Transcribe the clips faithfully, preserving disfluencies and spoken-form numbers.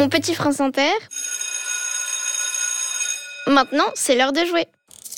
Mon petit France Inter. Maintenant, c'est l'heure de jouer.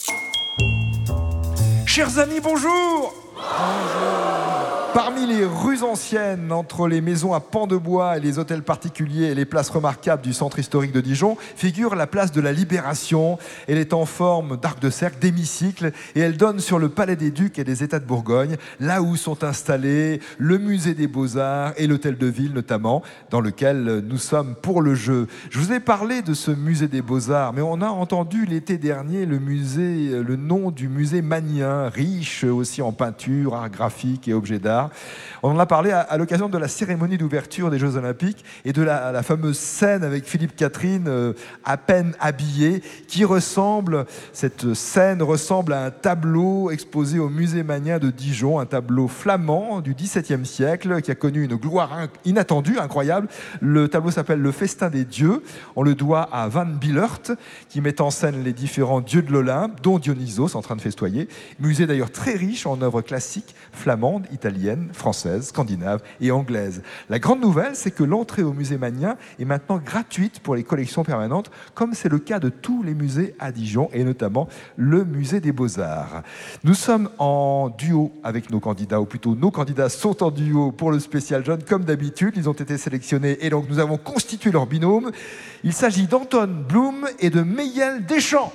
Chers amis, bonjour. Parmi les rues anciennes, entre les maisons à pans de bois et les hôtels particuliers et les places remarquables du centre historique de Dijon, figure la place de la Libération. Elle est en forme d'arc de cercle, d'hémicycle, et elle donne sur le Palais des Ducs et des États de Bourgogne, là où sont installés le musée des Beaux-Arts et l'hôtel de ville notamment, dans lequel nous sommes pour le jeu. Je vous ai parlé de ce musée des Beaux-Arts, mais on a entendu l'été dernier le musée, le nom du musée Magnien, riche aussi en peinture, art graphique et objets d'art. On en a parlé à, à l'occasion de la cérémonie d'ouverture des Jeux Olympiques et de la, la fameuse scène avec Philippe Catherine euh, à peine habillé, qui ressemble, cette scène ressemble à un tableau exposé au musée Magnien de Dijon, un tableau flamand du dix-septième siècle qui a connu une gloire inattendue, incroyable. Le tableau s'appelle Le Festin des Dieux. On le doit à Van Bielert, qui met en scène les différents dieux de l'Olympe, dont Dionysos en train de festoyer. Musée d'ailleurs très riche en œuvres classiques flamandes, italiennes, française, scandinave et anglaise. La grande nouvelle, c'est que l'entrée au musée Magnien est maintenant gratuite pour les collections permanentes, comme c'est le cas de tous les musées à Dijon, et notamment le musée des Beaux-Arts. Nous sommes en duo avec nos candidats, ou plutôt nos candidats sont en duo pour le spécial jeune, comme d'habitude. Ils ont été sélectionnés et donc nous avons constitué leur binôme. Il s'agit d'Anton Blum et de Meiyel Deschamps.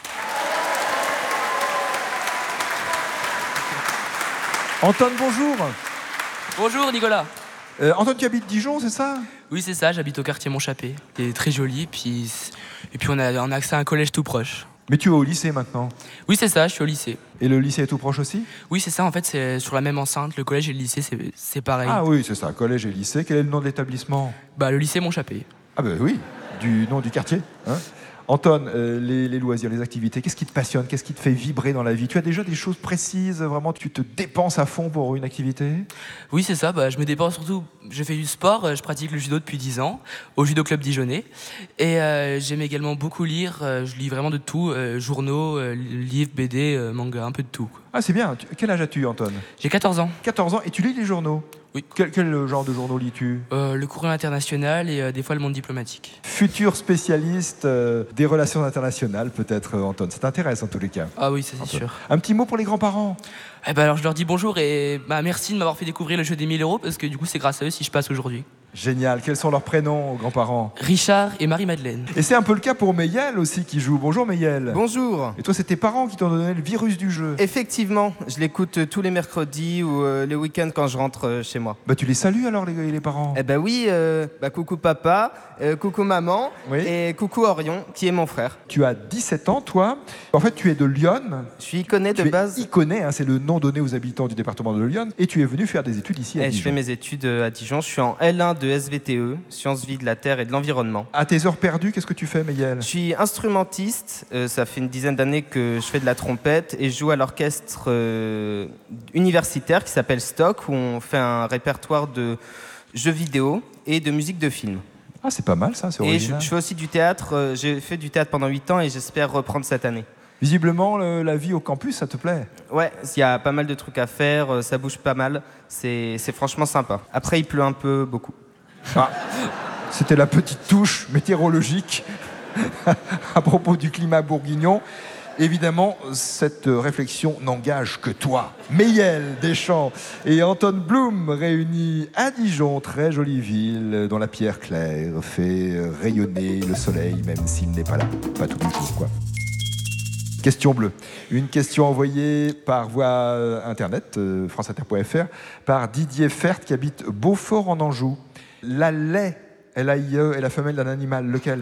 Anton, bonjour. Bonjour Nicolas. Euh, Anton, tu habites Dijon, c'est ça? Oui, c'est ça, j'habite au quartier Montchappé. C'est très joli, puis, et puis on a, on a accès à un collège tout proche. Mais tu es au lycée maintenant? Oui, c'est ça, je suis au lycée. Et le lycée est tout proche aussi? Oui, c'est ça, en fait, c'est sur la même enceinte. Le collège et le lycée, c'est, c'est pareil. Ah oui, c'est ça, collège et lycée. Quel est le nom de l'établissement? Bah, le lycée Montchappé. Ah ben oui, du nom du quartier, hein. Anton, euh, les, les loisirs, les activités, qu'est-ce qui te passionne? Qu'est-ce qui te fait vibrer dans la vie? Tu as déjà des choses précises, vraiment, tu te dépenses à fond pour une activité? Oui, c'est ça, bah, je me dépense surtout. Je fais du sport, je pratique le judo depuis dix ans, au judo club dijonnais. Et euh, j'aime également beaucoup lire, euh, je lis vraiment de tout, euh, journaux, euh, livres, B D, euh, manga, un peu de tout, quoi. Ah c'est bien, tu, quel âge as-tu Anton? J'ai quatorze ans. quatorze ans, et tu lis les journaux? Oui. Quel, quel genre de journaux lis-tu? euh, Le Courrier international et euh, des fois le Monde diplomatique. Futur spécialiste euh, des relations internationales, peut-être, euh, Anton. Ça t'intéresse en tous les cas? Ah oui, ça c'est Anton. sûr. Un petit mot pour les grands-parents? Eh ben alors je leur dis bonjour et bah, merci de m'avoir fait découvrir le jeu des mille euros parce que du coup c'est grâce à eux si je passe aujourd'hui. Génial. Quels sont leurs prénoms aux grands-parents? Richard et Marie-Madeleine. Et c'est un peu le cas pour Meiyel aussi qui joue. Bonjour Meiyel. Bonjour. Et toi, c'est tes parents qui t'ont donné le virus du jeu? Effectivement, je l'écoute euh, tous les mercredis ou euh, les week-ends quand je rentre euh, chez moi. Bah tu les salues alors les, les parents? Eh ben oui, euh, bah, coucou papa, euh, coucou maman Oui. et coucou Orion qui est mon frère. Tu as dix-sept ans, toi. En fait, tu es de Lyon. Je suis iconé de Tu es base. Iconé, hein, c'est le nom donné aux habitants du département de Lyon. Et tu es venu faire des études ici à Eh, je Dijon. fais mes études euh, à Dijon. Je suis en L un de S V T E, Sciences Vie de la Terre et de l'Environnement. À tes heures perdues, qu'est-ce que tu fais, Meiyel? Je suis instrumentiste, euh, ça fait une dizaine d'années que je fais de la trompette et je joue à l'orchestre euh, universitaire qui s'appelle Stock, où on fait un répertoire de jeux vidéo et de musique de film. Ah, c'est pas mal ça, c'est Et je, original. je fais aussi du théâtre, euh, j'ai fait du théâtre pendant huit ans et j'espère reprendre cette année. Visiblement, le- la vie au campus, ça te plaît? Ouais, il y a pas mal de trucs à faire, euh, ça bouge pas mal, c'est c'est franchement sympa. Après, il pleut un peu beaucoup. Ah, c'était la petite touche météorologique à propos du climat bourguignon. Évidemment, cette réflexion n'engage que toi. Meiyel Deschamps et Anton Blum réunis à Dijon, très jolie ville dont la pierre claire fait rayonner le soleil, même s'il n'est pas là. Pas tous les jours, quoi. Question bleue. Une question envoyée par voie euh, internet, euh, franceinter point f r, par Didier Fert qui habite Beaufort en Anjou. La laie, L A I E, est la femelle d'un animal, lequel?